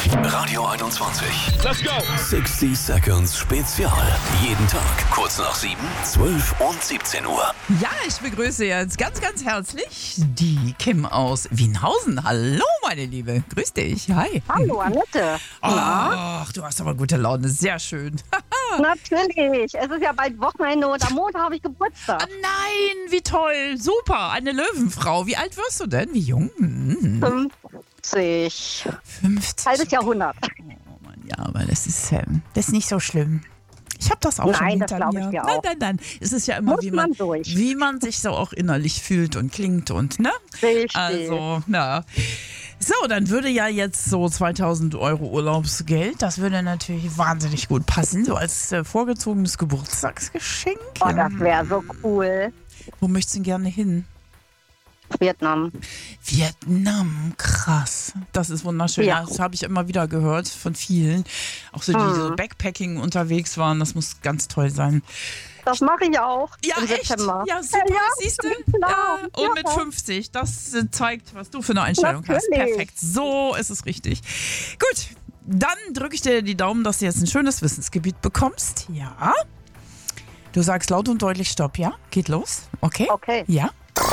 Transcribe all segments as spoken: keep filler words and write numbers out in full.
Radio einundzwanzig. Let's go! sixty Seconds Spezial. Jeden Tag kurz nach sieben, zwölf und siebzehn Uhr. Ja, ich begrüße jetzt ganz, ganz herzlich die Kim aus Wienhausen. Hallo, meine Liebe. Grüß dich. Hi. Hallo, Annette. Ach, du hast aber gute Laune. Sehr schön. Natürlich. Es ist ja bald Wochenende und am Montag habe ich Geburtstag. Ah, nein, wie toll. Super. Eine Löwenfrau. Wie alt wirst du denn? Wie jung? Hm. fünfzig. fünfzig. Halbes Jahrhundert. Oh Mann, ja, aber das ist, ähm, das ist nicht so schlimm. Ich habe das auch Nein, schon das hinter glaub mir. ich dir Nein, auch. nein, nein. Es ist ja immer, Muss wie man, man durch. wie man sich so auch innerlich fühlt und klingt und, ne? Richtig. Also, na. So, dann würde ja jetzt so zweitausend Euro Urlaubsgeld, das würde natürlich wahnsinnig gut passen, so als äh, vorgezogenes Geburtstagsgeschenk. Oh, das wäre so cool. Wo möchtest du denn gerne hin? Vietnam. Vietnam, krass. Das ist wunderschön. Ja. Ja, das habe ich immer wieder gehört von vielen. Auch so, die Hm. so Backpacking unterwegs waren. Das muss ganz toll sein. Das mache ich auch Ja, im echt? September. Ja, super, ja, siehst du? genau. Ja, und Ja. mit fünfzig. Das äh, zeigt, was du für eine Einstellung hast. Natürlich. Perfekt. So ist es richtig. Gut, dann drücke ich dir die Daumen, dass du jetzt ein schönes Wissensgebiet bekommst. Ja. Du sagst laut und deutlich Stopp, ja? Geht los? Okay? Okay. Ja.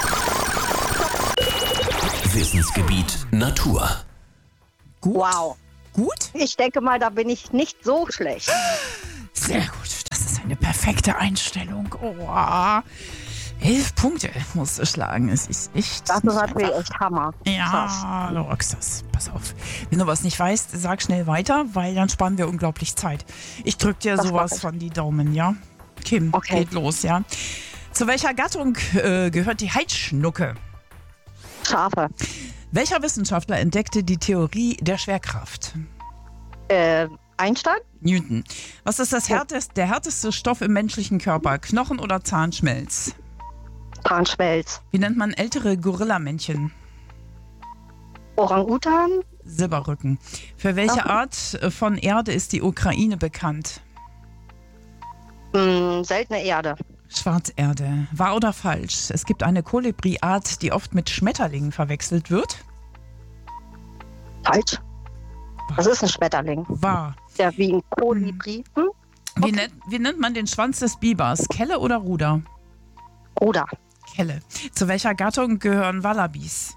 Wissensgebiet Natur. Gut. Wow. Gut? Ich denke mal, da bin ich nicht so schlecht. Sehr gut. Das ist eine perfekte Einstellung. Oh. Elf Punkte musst du schlagen. Es ist echt. Das ist nicht natürlich einfach. echt Hammer. Ja, du rockst das. Pass auf. Wenn du was nicht weißt, sag schnell weiter, weil dann sparen wir unglaublich Zeit. Ich drück dir Das sowas mach ich. von die Daumen, ja? Kim, Okay. geht los, ja? Zu welcher Gattung äh, gehört die Heidschnucke? Schafe. Welcher Wissenschaftler entdeckte die Theorie der Schwerkraft? Äh, Einstein? Newton. Was ist das härteste, der härteste Stoff im menschlichen Körper? Knochen oder Zahnschmelz? Zahnschmelz. Wie nennt man ältere Gorillamännchen? Orang-Utan? Silberrücken. Für welche Art von Erde ist die Ukraine bekannt? Hm, seltene Erde. Schwarzerde. Wahr oder falsch? Es gibt eine Kolibriart, die oft mit Schmetterlingen verwechselt wird. Falsch. Das ist ein Schmetterling. Wahr. Der wie ein Kolibri. Hm? Wie, nennt, wie nennt man den Schwanz des Bibers? Kelle oder Ruder? Oder. Kelle. Zu welcher Gattung gehören Wallabis?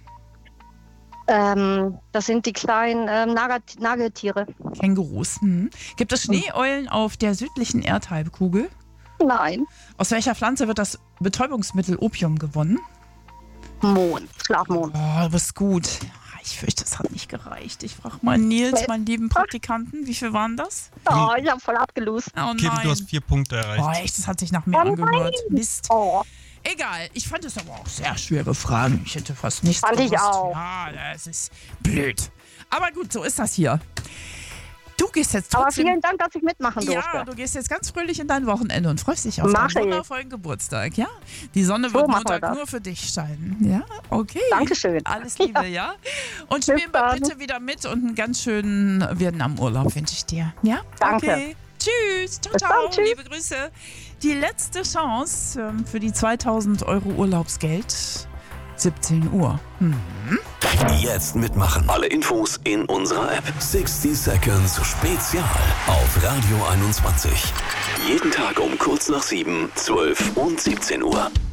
Ähm, das sind die kleinen ähm, Naget- Nagetiere. Kängurus. Hm. Gibt es Schneeeulen auf der südlichen Erdhalbkugel? Nein. Aus welcher Pflanze wird das Betäubungsmittel Opium gewonnen? Mohn. Schlafmohn. Oh, du bist gut. Ich fürchte, es hat nicht gereicht. Ich frage mal Nils, meinen lieben Praktikanten, wie viel waren das? Oh, ich habe voll abgelost. Oh Kim, nein. du hast vier Punkte erreicht. Oh, echt, das hat sich nach mehr Oh angehört. Mist. Oh, Egal, ich fand es aber auch sehr schwere Fragen. Ich hätte fast nichts Fand ich gewusst. auch. Ja, das ist blöd. Aber gut, so ist das hier. Du gehst jetzt aber trotzdem... vielen Dank, dass ich mitmachen Ja, durfte. du gehst jetzt ganz fröhlich in dein Wochenende und freust dich auf Mach deinen ich. wundervollen Geburtstag, ja? Die Sonne So wird machen wir Montag das. nur für dich scheinen. Ja, okay. Dankeschön. Alles Liebe, ja? Und spielen wir dann. bitte wieder mit und einen ganz schönen Vietnam-Urlaub wünsche ich dir. Ja? Danke. Okay. Tschüss. Ciao, Bis ciao. dann, tschüss. Liebe Grüße. Die letzte Chance ähm, für die zweitausend Euro Urlaubsgeld. siebzehn Uhr. Hm. Jetzt mitmachen. Alle Infos in unserer App. sixty Seconds Spezial auf Radio einundzwanzig. Jeden Tag um kurz nach sieben, zwölf und siebzehn Uhr.